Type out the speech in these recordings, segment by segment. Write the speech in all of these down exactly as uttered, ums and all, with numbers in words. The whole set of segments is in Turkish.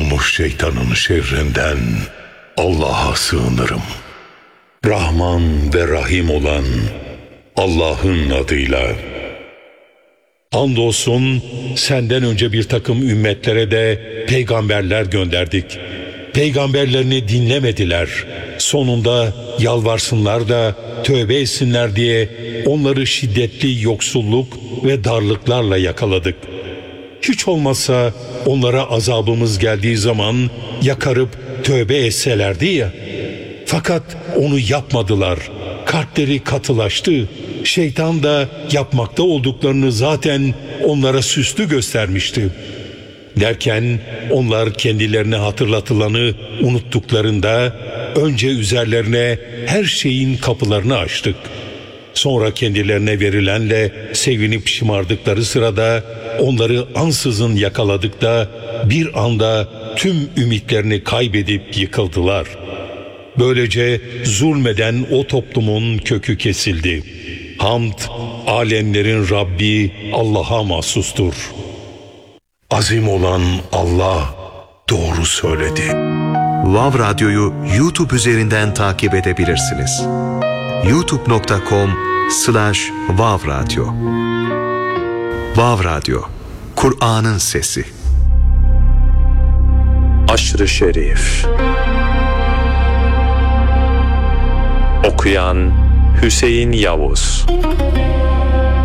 bozulmuş şeytanın şerrinden Allah'a sığınırım. Rahman ve Rahim olan Allah'ın adıyla. Andolsun senden önce bir takım ümmetlere de peygamberler gönderdik. Peygamberlerini dinlemediler. Sonunda yalvarsınlar da tövbe etsinler diye onları şiddetli yoksulluk ve darlıklarla yakaladık. Hiç olmazsa onlara azabımız geldiği zaman yakarıp tövbe etselerdi ya. Fakat onu yapmadılar. Kalpleri katılaştı. Şeytan da yapmakta olduklarını zaten onlara süslü göstermişti. Derken onlar kendilerine hatırlatılanı unuttuklarında önce üzerlerine her şeyin kapılarını açtık. Sonra kendilerine verilenle sevinip şımardıkları sırada onları ansızın yakaladık da bir anda tüm ümitlerini kaybedip yıkıldılar. Böylece zulmeden o toplumun kökü kesildi. Hamd, alemlerin Rabbi Allah'a mahsustur. Azim olan Allah doğru söyledi. Vav Radyo'yu YouTube üzerinden takip edebilirsiniz. youtube nokta com slash vav radyo. Vav Radyo, Kur'an'ın sesi. Aşr-ı Şerif. Okuyan Hüseyin Yavuz.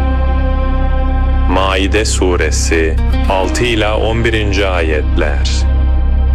Maide Suresi altı ila on birinci ayetler.